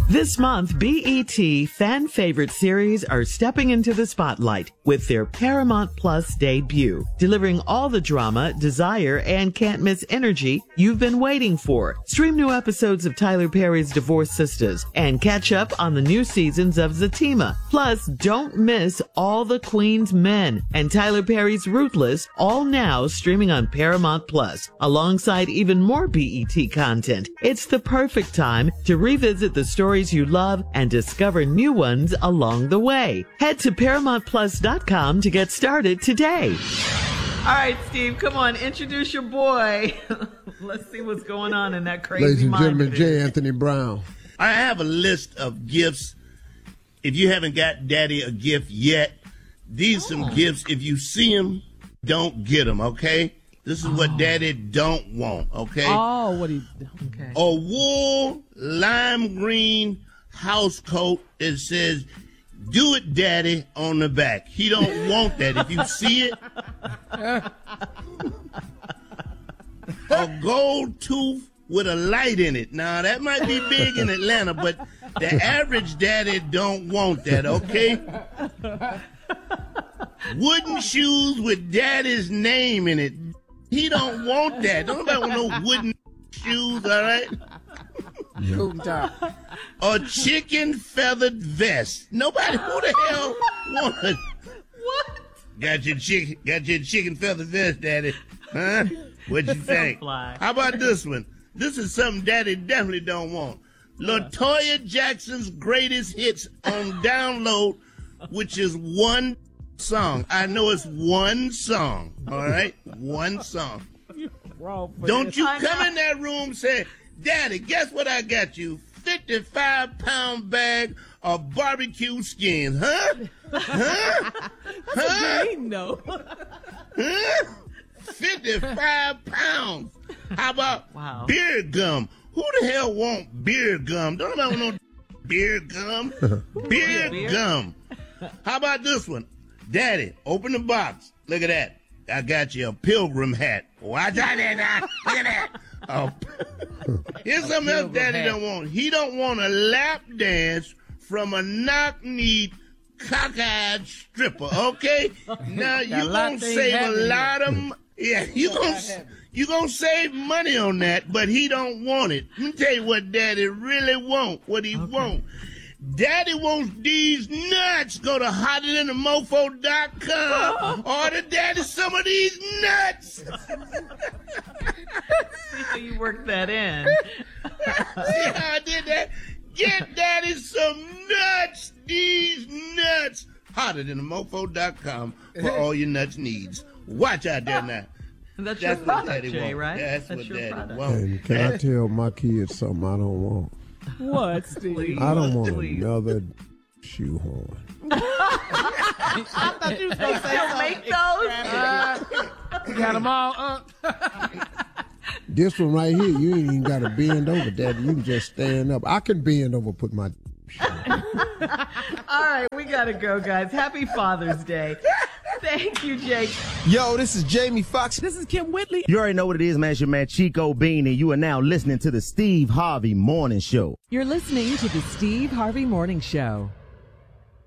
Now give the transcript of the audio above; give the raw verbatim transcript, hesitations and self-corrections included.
This month, B E T fan favorite series are stepping into the spotlight with their Paramount Plus debut, delivering all the drama, desire, and can't-miss energy you've been waiting for. Stream new episodes of Tyler Perry's Divorced Sisters and catch up on the new seasons of Zatima. Plus, don't miss All the Queen's Men and Tyler Perry's Ruthless, all now streaming on Paramount Plus, alongside even more B E T content. It's the perfect time to revisit the stories you love and discover new ones along the way. Head to paramount plus dot com to get started today. All right, Steve, come on, introduce your boy. Let's see what's going on in that crazy Ladies and mind gentlemen, J. Anthony Brown. I have a list of gifts. If you haven't got Daddy a gift yet, these are some gifts. If you see them, don't get them, okay? This is oh. what Daddy don't want, okay? Oh, what he... Okay. A wool lime green house coat that says, "Do it, Daddy," on the back. He don't want that. If you see it, a gold tooth with a light in it. Now, that might be big in Atlanta, but the average daddy don't want that, okay? Wooden shoes with Daddy's name in it. He don't want that. Don't nobody want no wooden shoes, all right? A chicken feathered vest. Nobody, who the hell want What? Got your chicken, got your chicken feathered vest, Daddy. Huh? What'd you think? Fly. How about this one? This is something Daddy definitely don't want. LaToya Jackson's greatest hits on download, which is one song. I know it's one song, all right? One song. Don't you come in that room saying, "Daddy, guess what I got you? fifty-five pound bag of barbecue skins, huh? Huh? Huh? No. Huh? fifty-five pounds. How about wow. beer gum? Who the hell want beer gum? Don't nobody want no beer gum. Beer, beer gum. How about this one? Daddy, open the box. Look at that. I got you a pilgrim hat. Watch out there now. Look at that. Oh. Here's something else Daddy don't want. He don't want a lap dance from a knock-kneed, cockeyed stripper, okay? Now, you gonna save a lot of money. Yeah, you gonna, you gonna save money on that, but he don't want it. Let me tell you what Daddy really want, what he okay. want. Daddy wants these nuts. Go to hotter than the mofo dot com. Order Daddy some of these nuts. See how you work that in. See how I did that? Get Daddy some nuts. These nuts. hotter than the mofo dot com for all your nuts needs. Watch out there now. That's, That's your what product, Daddy Jay, wants. right? That's, That's what your Daddy product. wants. And can I tell my kids something I don't want? What, Steve? I don't want Please. another shoehorn. I thought you was going to say Still make those? uh, you got them all up. This one right here, you ain't even got to bend over, Daddy. You can just stand up. I can bend over, put my All right, we got to go, guys. Happy Father's Day. Thank you, Jake. Yo, this is Jamie Foxx. This is Kim Whitley. You already know what it is, man. It's your man Chico Bean, and you are now listening to the Steve Harvey Morning Show. You're listening to the Steve Harvey Morning Show.